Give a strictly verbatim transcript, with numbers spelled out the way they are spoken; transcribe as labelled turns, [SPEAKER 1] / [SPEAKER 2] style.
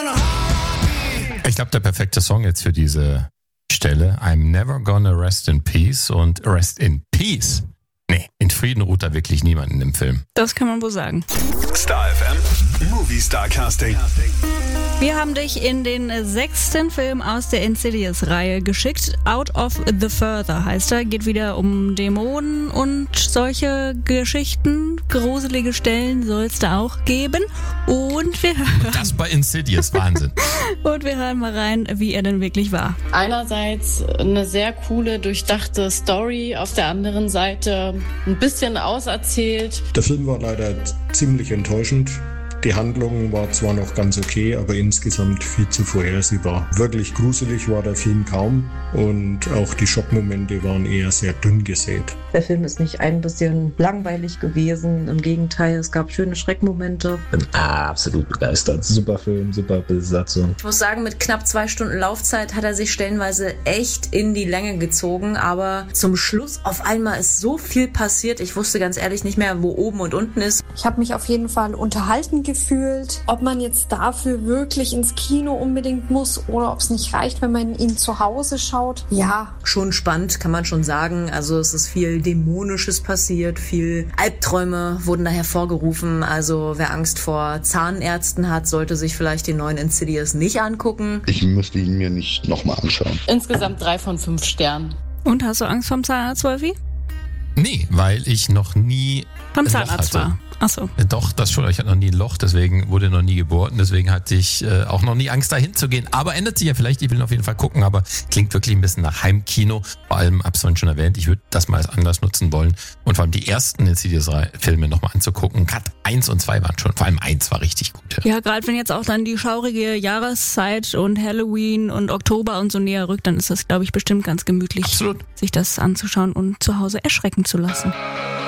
[SPEAKER 1] Ich glaube, der perfekte Song jetzt für diese Stelle. I'm never gonna rest in peace. Und rest in peace. Nee, in Frieden ruht da wirklich niemanden im Film.
[SPEAKER 2] Das kann man wohl sagen.
[SPEAKER 3] Star F M, Movie Star Casting.
[SPEAKER 2] Wir haben dich in den sechsten Film aus der Insidious-Reihe geschickt. Out of the Further heißt er. Geht wieder um Dämonen und solche Geschichten. Gruselige Stellen soll es da auch geben. Und wir hören...
[SPEAKER 1] Das bei Insidious, Wahnsinn.
[SPEAKER 2] Und wir hören mal rein, wie er denn wirklich war.
[SPEAKER 4] Einerseits eine sehr coole, durchdachte Story. Auf der anderen Seite ein bisschen auserzählt.
[SPEAKER 5] Der Film war leider ziemlich enttäuschend. Die Handlung war zwar noch ganz okay, aber insgesamt viel zu vorhersehbar. Wirklich gruselig war der Film kaum und auch die Schockmomente waren eher sehr dünn gesät.
[SPEAKER 6] Der Film ist nicht ein bisschen langweilig gewesen, im Gegenteil, es gab schöne Schreckmomente.
[SPEAKER 7] Bin absolut begeistert. Super Film, super Besatzung.
[SPEAKER 8] Ich muss sagen, mit knapp zwei Stunden Laufzeit hat er sich stellenweise echt in die Länge gezogen, aber zum Schluss auf einmal ist so viel passiert. Ich wusste ganz ehrlich nicht mehr, wo oben und unten ist.
[SPEAKER 9] Ich habe mich auf jeden Fall unterhalten gefühlt. Ob man jetzt dafür wirklich ins Kino unbedingt muss oder ob es nicht reicht, wenn man ihn zu Hause schaut. Ja.
[SPEAKER 8] Schon spannend, kann man schon sagen. Also es ist viel Dämonisches passiert, viel Albträume wurden da hervorgerufen. Also wer Angst vor Zahnärzten hat, sollte sich vielleicht den neuen Insidious nicht angucken.
[SPEAKER 10] Ich müsste ihn mir nicht nochmal anschauen.
[SPEAKER 4] Insgesamt drei von fünf Sternen.
[SPEAKER 2] Und hast du Angst vom Zahnarzt, Wolfi?
[SPEAKER 1] Nee, weil ich noch nie
[SPEAKER 2] Vom
[SPEAKER 1] ein Loch
[SPEAKER 2] Zahnarzt
[SPEAKER 1] hatte.
[SPEAKER 2] war. Ach so.
[SPEAKER 1] Doch, das schon. Ich hatte noch nie ein Loch, deswegen wurde noch nie gebohrt. Und deswegen hatte ich äh, auch noch nie Angst, dahin zu gehen. Aber ändert sich ja vielleicht. Ich will auf jeden Fall gucken. Aber klingt wirklich ein bisschen nach Heimkino. Vor allem, hab's vorhin schon erwähnt, ich würde das mal als Anlass nutzen wollen. Und vor allem die ersten Insidious-Filme nochmal anzugucken. Gerade eins und zwei waren schon. Vor allem eins war richtig gut.
[SPEAKER 2] Ja, gerade wenn jetzt auch dann die schaurige Jahreszeit und Halloween und Oktober und so näher rückt, dann ist das, glaube ich, bestimmt ganz gemütlich,
[SPEAKER 1] Absolut.
[SPEAKER 2] sich das anzuschauen und zu Hause erschrecken zu lassen.